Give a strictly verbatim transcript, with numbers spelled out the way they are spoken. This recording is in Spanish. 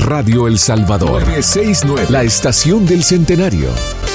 Radio El Salvador. nueve sesenta y nueve, la estación del centenario.